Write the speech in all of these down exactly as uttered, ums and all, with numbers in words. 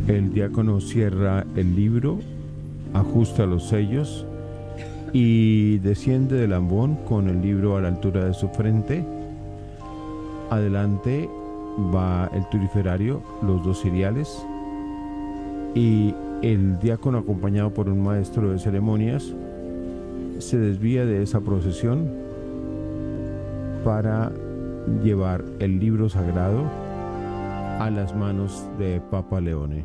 El diácono cierra el libro, ajusta los sellos y desciende del ambón con el libro a la altura de su frente. Adelante va el turiferario, los dos ciriales, y el diácono, acompañado por un maestro de ceremonias, se desvía de esa procesión para llevar el libro sagrado a las manos de Papa Leone.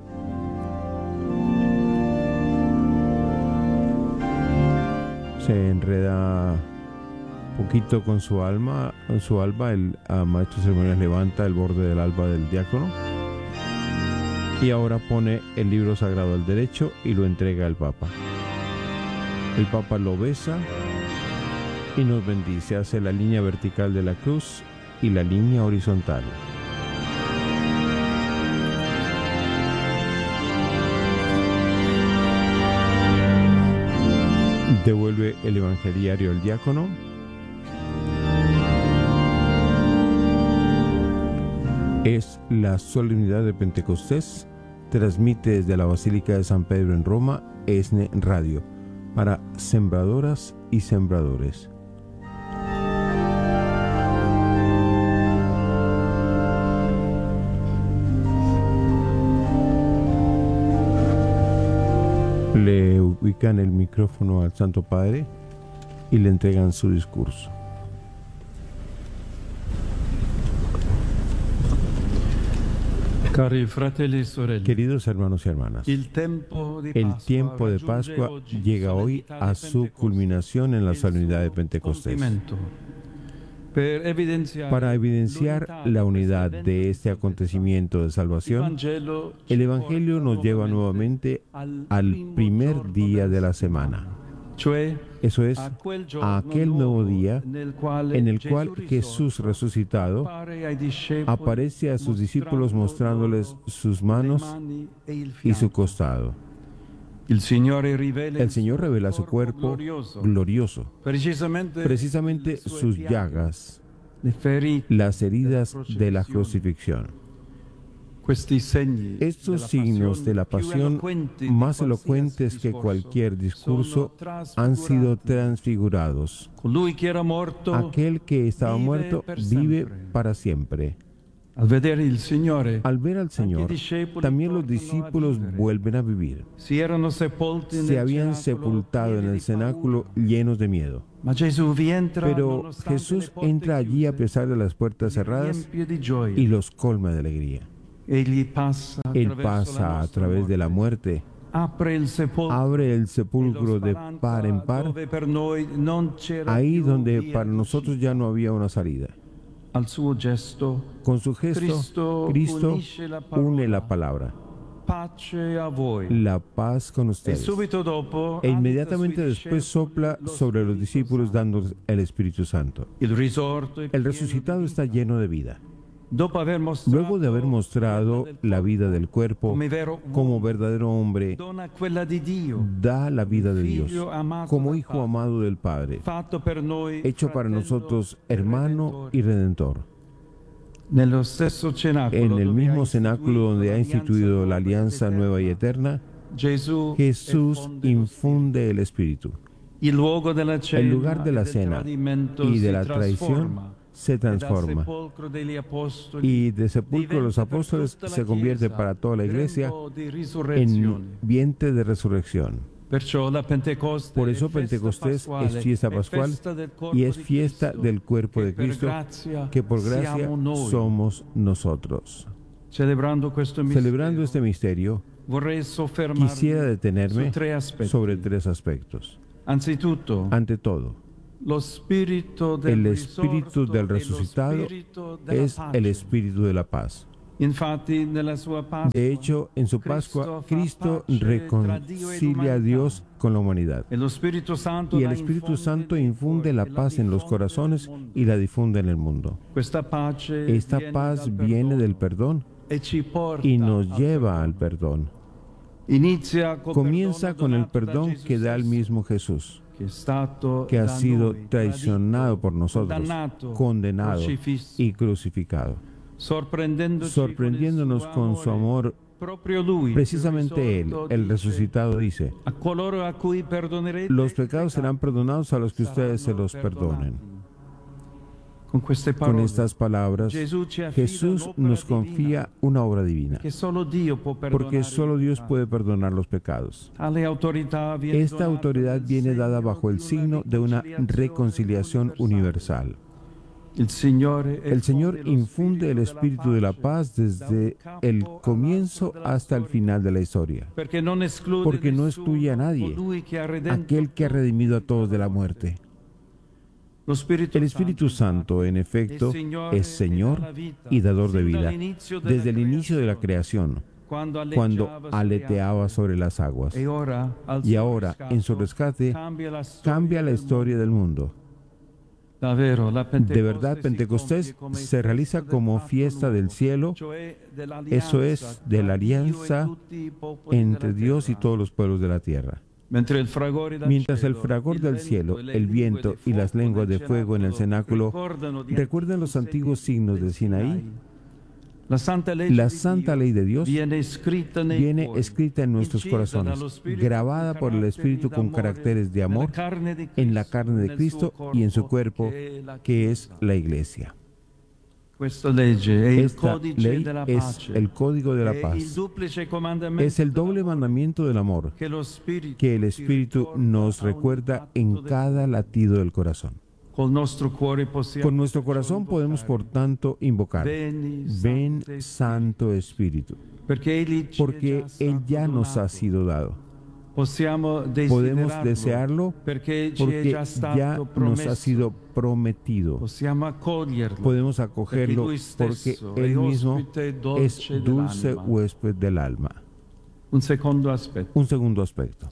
Se enreda poquito con su alma, con su alba, el uh, maestro de ceremonias levanta el borde del alba del diácono y ahora pone el libro sagrado al derecho y lo entrega al Papa. El Papa lo besa y nos bendice, hace la línea vertical de la cruz y la línea horizontal. Devuelve el evangeliario al diácono. Es la solemnidad de Pentecostés. Transmite desde la Basílica de San Pedro en Roma, ESNE Radio, para sembradoras y sembradores. Le ubican el micrófono al Santo Padre y le entregan su discurso. Cari fratelli e sorelle, Queridos hermanos y hermanas, el tiempo de el Pascua, tiempo de Pascua llega hoy a su culminación en la solemnidad de Pentecostés. Para evidenciar la unidad de este acontecimiento de salvación, el Evangelio nos lleva nuevamente al primer día de la semana. Eso es, a aquel nuevo día en el cual Jesús resucitado aparece a sus discípulos mostrándoles sus manos y su costado. El Señor revela su cuerpo glorioso, precisamente sus llagas, las heridas de la crucifixión. Estos signos de la pasión, más elocuentes que cualquier discurso, han sido transfigurados. Aquel que estaba muerto vive para siempre. Al ver al Señor, también los discípulos vuelven a vivir. Se habían sepultado en el cenáculo llenos de miedo. Pero Jesús entra allí a pesar de las puertas cerradas y los colma de alegría. Él pasa a través de la muerte, abre el sepulcro de par en par, ahí donde para nosotros ya no había una salida. Con su gesto, Cristo une la palabra. La paz con ustedes. E inmediatamente después sopla sobre los discípulos dándoles el Espíritu Santo. El resucitado está lleno de vida. Luego de haber mostrado la vida del cuerpo como verdadero hombre, da la vida de Dios como Hijo amado del Padre, hecho para nosotros hermano y redentor. En el mismo cenáculo donde ha instituido la alianza nueva y eterna, Jesús infunde el Espíritu. El lugar de la cena y de la traición se transforma, y de sepulcro de los apóstoles se convierte para toda la Iglesia en vientre de resurrección. Por eso Pentecostés es fiesta pascual y es fiesta del cuerpo de Cristo, que por gracia somos nosotros. Celebrando este misterio, quisiera detenerme sobre tres aspectos. Ante todo, el espíritu del resucitado es el espíritu de la paz. De hecho, en su Pascua, Cristo reconcilia a Dios con la humanidad. Y el Espíritu Santo infunde la paz en los corazones y la difunde en el mundo. Esta paz viene del perdón y nos lleva al perdón. Comienza con el perdón que da el mismo Jesús, que ha sido traicionado por nosotros, condenado y crucificado, sorprendiéndonos con su amor Precisamente Él, el resucitado, dice: los pecados serán perdonados a los que ustedes se los perdonen. Con estas palabras, Jesús nos confía una obra divina, porque solo Dios puede perdonar los pecados. Esta autoridad viene dada bajo el signo de una reconciliación universal. El Señor infunde el espíritu de la paz desde el comienzo hasta el final de la historia, porque no excluye a nadie, aquel que ha redimido a todos de la muerte. El Espíritu Santo, en efecto, es Señor y dador de vida desde el inicio de la creación, cuando aleteaba sobre las aguas. Y ahora, en su rescate, cambia la historia del mundo. De verdad, Pentecostés se realiza como fiesta del cielo, eso es, de la alianza entre Dios y todos los pueblos de la tierra. Mientras el fragor del cielo, el viento y las lenguas de fuego en el cenáculo recuerdan los antiguos signos de Sinaí, la santa ley de Dios viene escrita en nuestros corazones, grabada por el Espíritu con caracteres de amor en la carne de Cristo y en su cuerpo, que es la Iglesia. Esta ley es el código de la paz. Es el doble mandamiento del amor que el Espíritu nos recuerda en cada latido del corazón. Con nuestro corazón podemos, por tanto, invocar: ven, Santo Espíritu, porque Él ya nos ha sido dado. Podemos desearlo porque ya nos ha sido prometido. Podemos acogerlo porque Él mismo es dulce huésped del alma. Un segundo aspecto.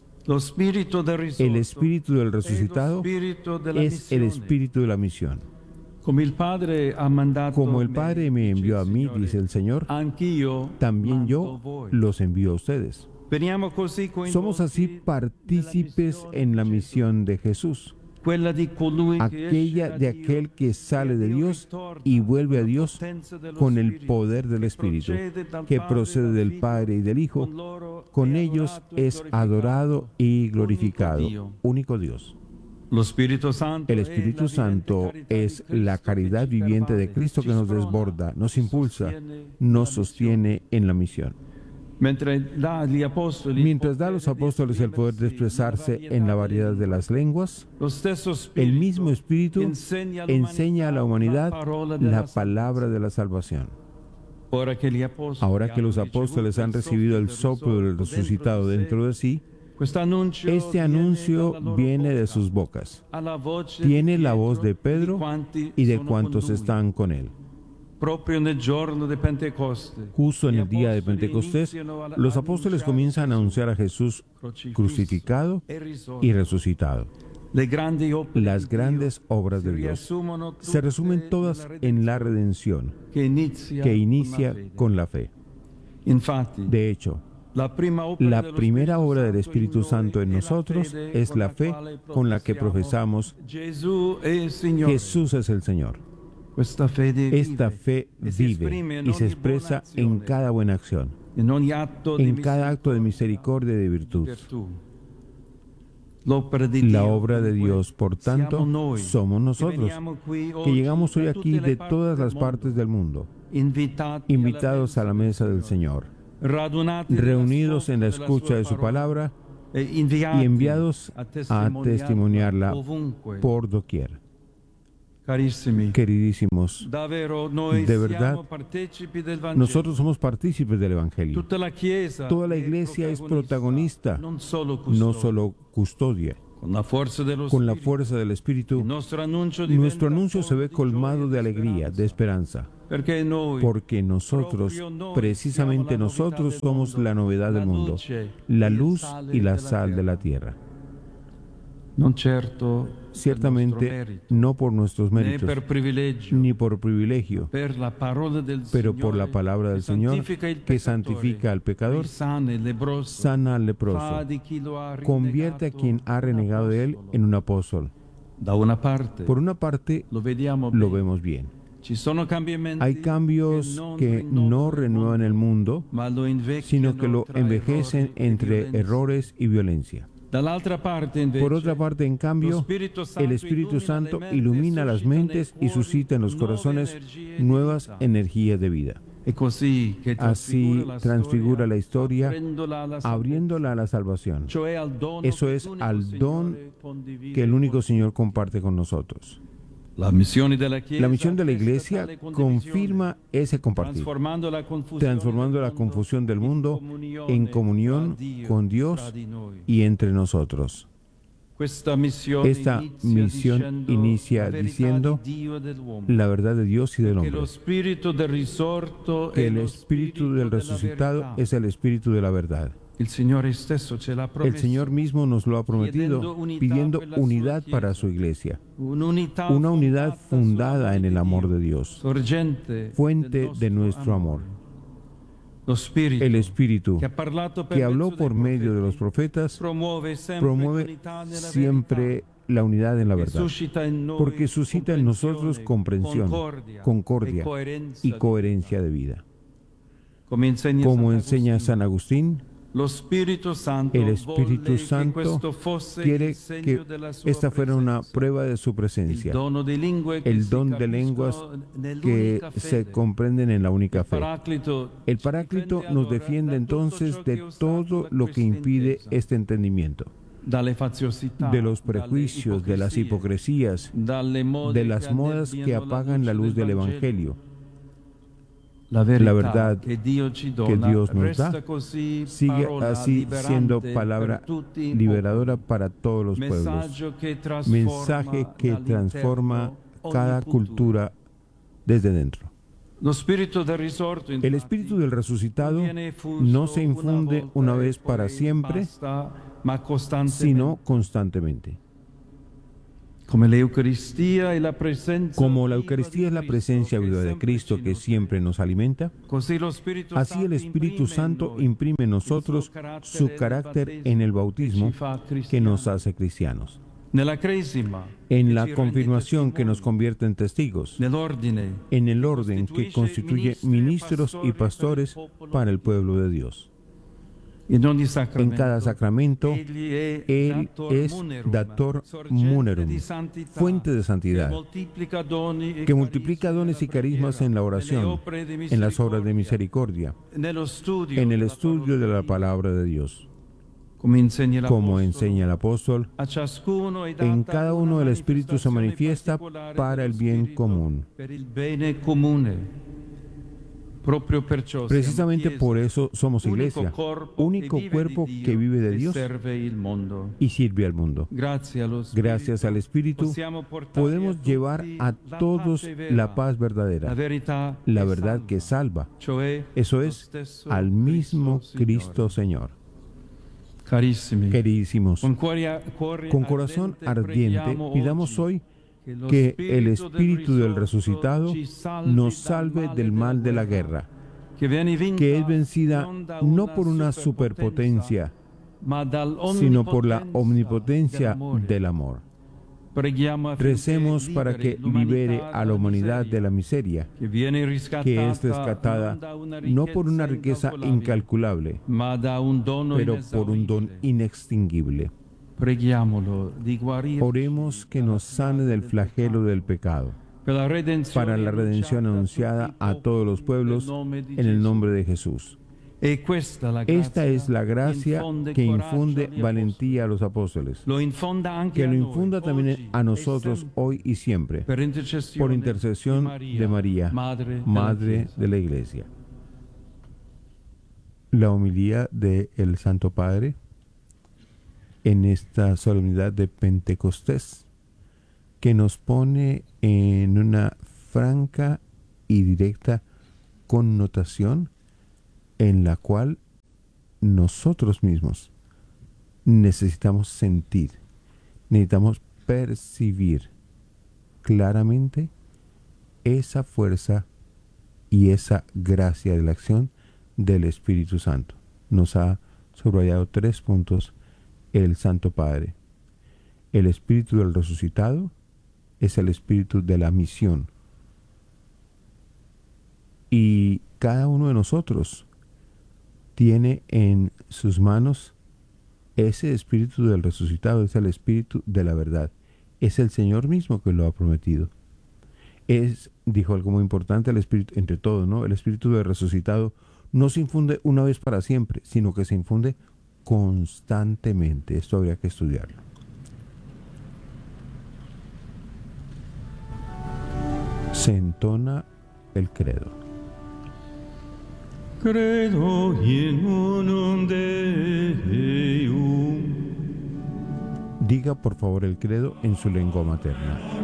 El espíritu del resucitado es el espíritu de la misión. Como el Padre me envió a mí, dice el Señor, también yo los envío a ustedes. Somos así partícipes en la misión de Jesús, aquella de aquel que sale de Dios y vuelve a Dios con el poder del Espíritu, que procede del Padre y del Hijo. Con ellos es adorado y glorificado, único Dios. El Espíritu Santo es la caridad viviente de Cristo que nos desborda, nos impulsa, nos sostiene en la misión. Mientras da a los apóstoles el poder de expresarse en la variedad de las lenguas, el mismo Espíritu enseña a la humanidad la palabra de la salvación. Ahora que los apóstoles han recibido el soplo del resucitado dentro de sí, este anuncio viene de sus bocas. Tiene la voz de Pedro y de cuantos están con él. Justo en el día de Pentecostés, los apóstoles comienzan a anunciar a Jesús crucificado y resucitado. Las grandes obras de Dios se resumen todas en la redención, que inicia con la fe. De hecho, la primera obra del Espíritu Santo en nosotros es la fe con la que profesamos: Jesús es el Señor. Esta fe vive y se expresa en cada buena acción, en cada acto de misericordia y de virtud. La obra de Dios, por tanto, somos nosotros, que llegamos hoy aquí de todas las partes del mundo, invitados a la mesa del Señor, reunidos en la escucha de su palabra y enviados a testimoniarla por doquier. Queridísimos, de verdad, nosotros somos partícipes del Evangelio. Toda la Iglesia es protagonista, no solo custodia. Con la fuerza del Espíritu, nuestro anuncio se ve colmado de alegría, de esperanza. Porque nosotros, precisamente nosotros, somos la novedad del mundo, la luz y la sal de la tierra. Ciertamente, no por nuestros méritos, ni por privilegio, pero por la palabra del Señor, que santifica al pecador, sana al leproso, convierte a quien ha renegado de él en un apóstol. Por una parte, lo vemos bien. Hay cambios que no renuevan el mundo, sino que lo envejecen entre errores y violencia. Por otra parte, en cambio, el Espíritu Santo ilumina las mentes y suscita en los corazones nuevas energías de vida. Así transfigura la historia, abriéndola a la salvación. Eso es al don que el único Señor comparte con nosotros. La misión de la Iglesia confirma ese compartir, transformando la confusión del mundo en comunión con Dios y entre nosotros. Esta misión inicia diciendo la verdad de Dios y del hombre, que el Espíritu del resucitado es el Espíritu de la verdad. El Señor mismo nos lo ha prometido, pidiendo unidad para su Iglesia, una unidad fundada en el amor de Dios, fuente de nuestro amor. El Espíritu, que habló por medio de los profetas, promueve siempre la unidad en la verdad, porque suscita en nosotros comprensión, concordia y coherencia de vida. Como enseña San Agustín, el Espíritu Santo quiere que esta fuera una prueba de su presencia, el don de lenguas que se comprenden en la única fe. El Paráclito nos defiende entonces de todo lo que impide este entendimiento, de los prejuicios, de las hipocresías, de las modas que apagan la luz del Evangelio. La verdad que Dios nos da sigue así siendo palabra liberadora para todos los pueblos, mensaje que transforma cada cultura desde dentro. El Espíritu del resucitado no se infunde una vez para siempre, sino constantemente. Como la Eucaristía es la presencia viva de Cristo que siempre nos alimenta, así el Espíritu Santo imprime en nosotros su carácter en el bautismo que nos hace cristianos, en la confirmación que nos convierte en testigos, en el orden que constituye ministros y pastores para el pueblo de Dios. En cada sacramento, Él es dator munerum, fuente de santidad, que multiplica dones y carismas en la oración, en las obras de misericordia, en el estudio de la palabra de Dios. Como enseña el apóstol, en cada uno el Espíritu se manifiesta para el bien común. Precisamente por eso somos Iglesia, único cuerpo que vive de Dios y sirve al mundo. Gracias al Espíritu podemos llevar a todos la paz verdadera, la verdad que salva. Eso es, al mismo Cristo Señor. Queridísimos, con corazón ardiente pidamos hoy que el Espíritu del resucitado nos salve del mal de la guerra, que es vencida no por una superpotencia, sino por la omnipotencia del amor. Recemos para que libere a la humanidad de la miseria, que es rescatada no por una riqueza incalculable, pero por un don inextinguible. Oremos que nos sane del flagelo del pecado, para la redención anunciada a todos los pueblos en el nombre de Jesús. Esta es la gracia que infunde valentía a los apóstoles, que lo infunda también a nosotros hoy y siempre, por intercesión de María, Madre de la Iglesia. La homilía del Santo Padre en esta solemnidad de Pentecostés, que nos pone en una franca y directa connotación en la cual nosotros mismos necesitamos sentir, necesitamos percibir claramente esa fuerza y esa gracia de la acción del Espíritu Santo. Nos ha subrayado tres puntos el Santo Padre. El Espíritu del resucitado es el Espíritu de la misión, Y cada uno de nosotros tiene en sus manos ese espíritu del resucitado, es el espíritu de la verdad. Es el Señor mismo que lo ha prometido. Es, dijo algo muy importante, el espíritu, entre todos, ¿no? El espíritu del resucitado no se infunde una vez para siempre, sino que se infunde constantemente. Esto habría que estudiarlo. Se entona el credo. Credo in unum Deum. Diga por favor el credo en su lengua materna.